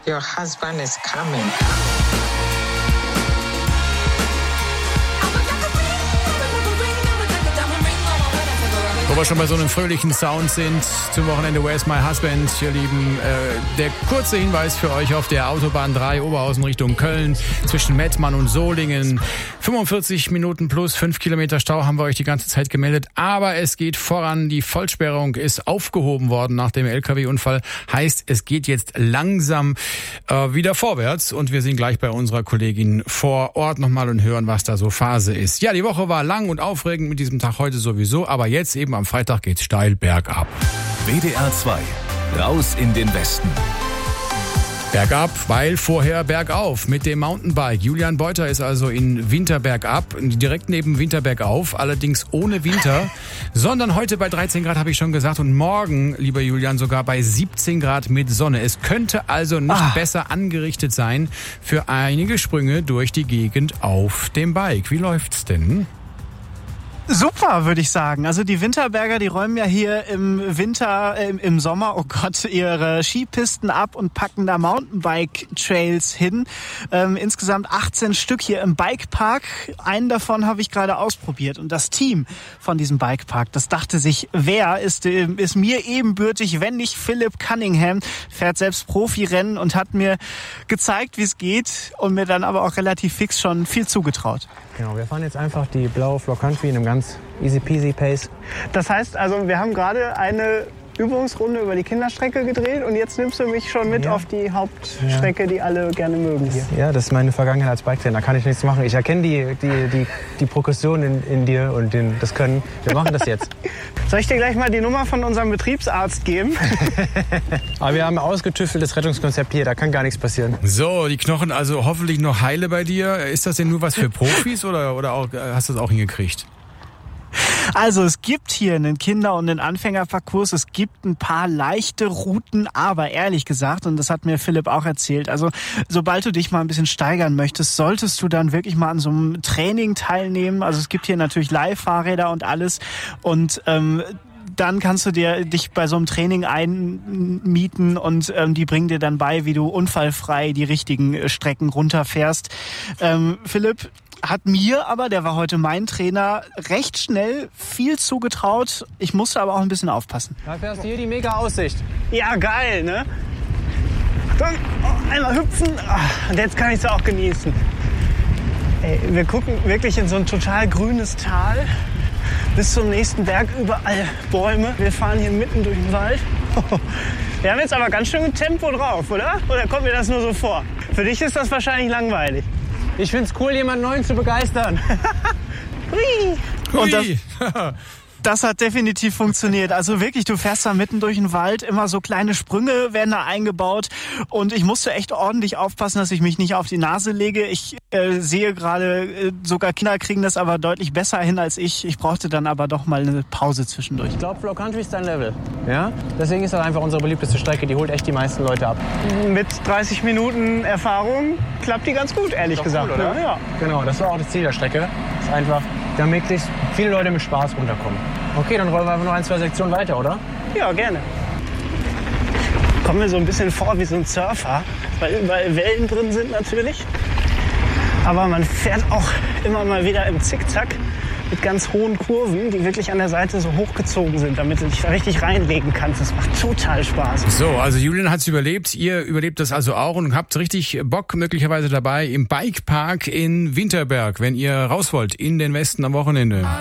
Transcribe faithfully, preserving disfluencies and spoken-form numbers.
your husband is coming. Wo wir schon bei so einem fröhlichen Sound sind, zum Wochenende Where's My Husband, ihr Lieben. Äh, der kurze Hinweis für euch auf der Autobahn drei Oberhausen Richtung Köln zwischen Mettmann und Solingen. fünfundvierzig Minuten plus fünf Kilometer Stau haben wir euch die ganze Zeit gemeldet. Aber es geht voran. Die Vollsperrung ist aufgehoben worden nach dem L K W-Unfall. Heißt, es geht jetzt langsam äh, wieder vorwärts. Und wir sind gleich bei unserer Kollegin vor Ort nochmal und hören, was da so Phase ist. Ja, die Woche war lang und aufregend mit diesem Tag heute sowieso. Aber jetzt eben am Freitag geht's steil bergab. W D R zwei. Raus in den Westen. Bergab, weil vorher bergauf mit dem Mountainbike. Julian Beuter ist also in Winterbergab, direkt neben Winterbergauf, allerdings ohne Winter, sondern heute bei dreizehn Grad, habe ich schon gesagt, und morgen, lieber Julian, sogar bei siebzehn Grad mit Sonne. Es könnte also nicht ah. besser angerichtet sein für einige Sprünge durch die Gegend auf dem Bike. Wie läuft's denn? Super, würde ich sagen. Also die Winterberger, die räumen ja hier im Winter, äh, im Sommer, oh Gott, ihre Skipisten ab und packen da Mountainbike-Trails hin. Ähm, insgesamt achtzehn Stück hier im Bikepark. Einen davon habe ich gerade ausprobiert. Und das Team von diesem Bikepark, das dachte sich, wer ist, äh, ist mir ebenbürtig, wenn nicht Philipp Cunningham, fährt selbst Profirennen und hat mir gezeigt, wie es geht und mir dann aber auch relativ fix schon viel zugetraut. Genau, wir fahren jetzt einfach die blaue Floor Country in einem ganz easy peasy Pace. Das heißt also, wir haben gerade eine Übungsrunde über die Kinderstrecke gedreht und jetzt nimmst du mich schon mit ja. auf die Hauptstrecke, ja. die alle gerne mögen hier. Ja, das ist meine Vergangenheit als Biketrainer, da kann ich nichts machen. Ich erkenne die, die, die, die Progression in, in dir und den, das Können. Wir machen das jetzt. Soll ich dir gleich mal die Nummer von unserem Betriebsarzt geben? Aber wir haben ein ausgetüfteltes Rettungskonzept hier, da kann gar nichts passieren. So, die Knochen also hoffentlich noch heile bei dir. Ist das denn nur was für Profis oder, oder auch, hast du das auch hingekriegt? Also es gibt hier einen Kinder- und einen Anfängerparcours, es gibt ein paar leichte Routen, aber ehrlich gesagt, und das hat mir Philipp auch erzählt, also sobald du dich mal ein bisschen steigern möchtest, solltest du dann wirklich mal an so einem Training teilnehmen. Also es gibt hier natürlich Leihfahrräder und alles und ähm, dann kannst du dir dich bei so einem Training einmieten und ähm, die bringen dir dann bei, wie du unfallfrei die richtigen Strecken runterfährst. Ähm, Philipp hat mir aber, der war heute mein Trainer, recht schnell viel zugetraut. Ich musste aber auch ein bisschen aufpassen. Da fährst du hier die mega Aussicht. Ja, geil, ne? Dann oh, einmal hüpfen und jetzt kann ich es auch genießen. Ey, wir gucken wirklich in so ein total grünes Tal. Bis zum nächsten Berg überall Bäume. Wir fahren hier mitten durch den Wald. Wir haben jetzt aber ganz schön Tempo drauf, oder? Oder kommt mir das nur so vor? Für dich ist das wahrscheinlich langweilig. Ich find's cool, jemanden Neuen zu begeistern. Hui. Und das, das hat definitiv funktioniert. Also wirklich, du fährst da mitten durch den Wald, immer so kleine Sprünge werden da eingebaut. Und ich musste echt ordentlich aufpassen, dass ich mich nicht auf die Nase lege. Ich äh, sehe gerade, äh, sogar Kinder kriegen das aber deutlich besser hin als ich. Ich brauchte dann aber doch mal eine Pause zwischendurch. Ich glaube, Floor Country ist dein Level. Ja? Deswegen ist das einfach unsere beliebteste Strecke. Die holt echt die meisten Leute ab. Mit dreißig Minuten Erfahrung klappt die ganz gut, ehrlich gesagt. Cool, oder? Ne? Ja. Genau, das war auch das Ziel der Strecke. Das ist einfach, damit viele Leute mit Spaß runterkommen. Okay, dann rollen wir einfach noch ein, zwei Sektionen weiter, oder? Ja, gerne. Kommen wir so ein bisschen vor wie so ein Surfer, weil überall Wellen drin sind natürlich. Aber man fährt auch immer mal wieder im Zickzack mit ganz hohen Kurven, die wirklich an der Seite so hochgezogen sind, damit du dich da richtig reinlegen kannst. Das macht total Spaß. So, also Julian hat's überlebt. Ihr überlebt das also auch und habt richtig Bock möglicherweise dabei im Bikepark in Winterberg, wenn ihr raus wollt in den Westen am Wochenende.